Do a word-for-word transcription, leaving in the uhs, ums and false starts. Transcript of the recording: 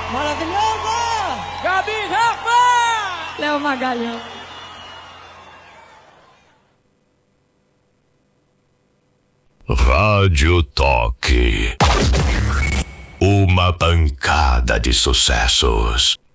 Maravilhosa! Gabi Rafa! Léo Magalhães. Rádio Toque. Uma pancada de sucessos.